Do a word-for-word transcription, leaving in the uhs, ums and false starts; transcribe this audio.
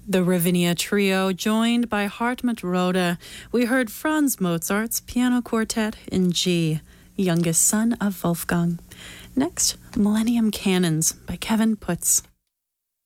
The Ravinia Trio, joined by Hartmut Roda. We heard Franz Mozart's Piano Quartet in G, youngest son of Wolfgang. Next, Millennium Cannons by Kevin Putz.